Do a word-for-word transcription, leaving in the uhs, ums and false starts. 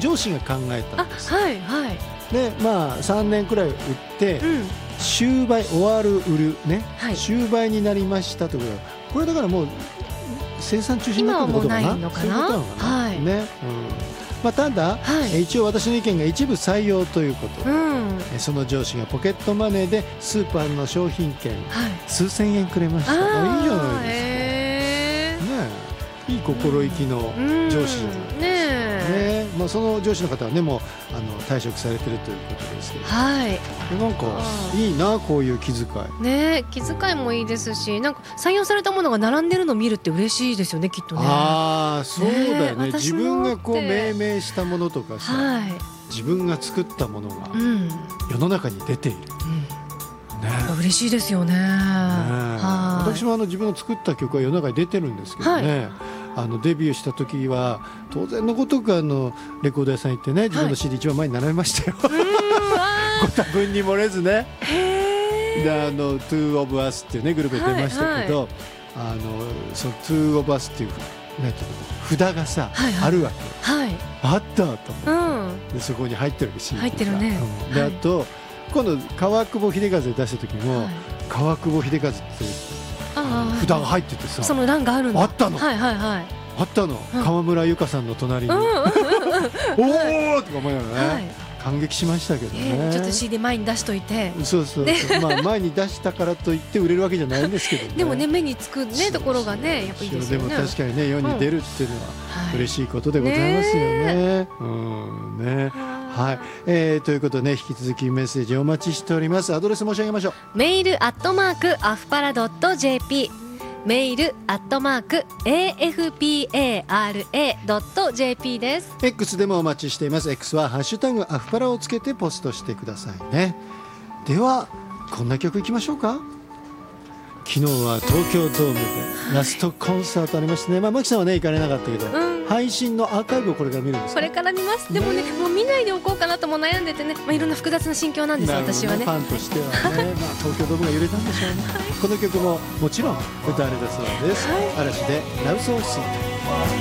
上司が考えたんです。 はいはい。 でまあさんねんくらい売って、うん、終売終わる売るね、はい、終売になりましたということで、これだからもう生産中止になったってことかな。 今はもうないのかな。 そういうことなのかな、はい、ね、うん、まあ、ただ、はい、一応私の意見が一部採用ということ、うん、その上司がポケットマネーでスーパーの商品券、はい、数千円くれました。いいじゃないですか、えー、ね、いい心意気の上司じゃないですか、ねね、まあ、その上司の方はねもうあの退職されてるということですけど、はい、なんかいいな、こういう気遣いね、気遣いもいいですし、なんか採用されたものが並んでるのを見るって嬉しいですよね、きっとね。 ああ、そうだよね、自分がこう命名したものとかさ、はい、自分が作ったものが世の中に出ている、うん、ね、 嬉しいですよね。ね、 はい、私もあの自分の作った曲は世の中に出てるんですけどね、はい、あのデビューした時は当然のごとくあのレコード屋さん行ってね、自分の シーディー 一番前に並べましたよ、はい、ご多分に漏れずね。であの Two of Us っていうねグループで出ましたけど、はいはい、あのその Two of Us っていう札がさ、はいはい、あるわけ、はい、あったと思って、うん、でそこに入ってるわけ、シーディー入ってるね、 うん、であと、はい、今度川久保秀和で出した時も、はい、川久保秀和って札が入っててさ、 その欄があるんだ、 あったの、 はいはいはい、 あったの、うん、川村由佳さんの隣に、うんうんうんうん、おーとか思いながらね、はい、感激しましたけどね、 えー、ちょっと シーディー 前に出しといて、 そうそうそう、まあ、前に出したからといって売れるわけじゃないんですけどねでもね、目につく、ね、ところがね、やっぱいいですよね。 でも確かにね、世に出るっていうのは嬉しいことでございますよね。うんね、はい、えー、ということでね、引き続きメッセージお待ちしております。アドレス申し上げましょう。 メールアットマークアフパラドット ジェーピー、 メールアットマーク エーエフピーエーアールエードットジェーピー です。 X でもお待ちしています。 X はハッシュタグアフパラをつけてポストしてくださいね。ではこんな曲いきましょうか。昨日は東京ドームでラストコンサートありましてね、まあ、マキさんはね行かれなかったけど、うん、配信のアーカイブをこれから見るんですか。 これから見ます。でもね、もう見ないでおこうかなとも悩んでてね、まあ、いろんな複雑な心境なんです、私はね、 ファンとしてはね、まあ、東京ドームが揺れたんでしょうね、はい、この曲ももちろん歌われたそうです、はい、嵐でラブソングス。